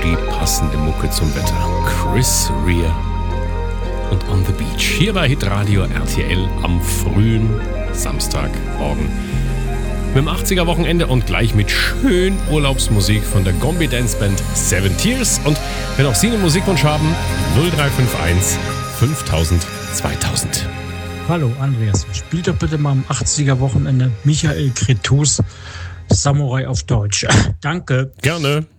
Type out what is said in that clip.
die passende Mucke zum Wetter. Chris Rea und On the Beach. Hier bei Hitradio RTL am frühen Samstagmorgen. Mit dem 80er-Wochenende und gleich mit schön Urlaubsmusik von der Gombi Dance Band Seven Tears. Und wenn auch Sie einen Musikwunsch haben, 0351 5000 2000. Hallo Andreas, spiel doch bitte mal am 80er-Wochenende Michael Cretus Samurai auf Deutsch. Danke. Gerne.